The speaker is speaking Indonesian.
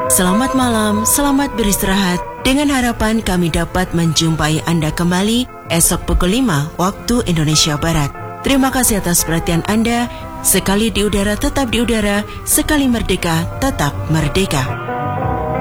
Selamat malam, selamat beristirahat. Dengan harapan kami dapat menjumpai Anda kembali esok pukul 5 waktu Indonesia Barat. Terima kasih atas perhatian Anda. Sekali di udara tetap di udara, sekali merdeka tetap merdeka.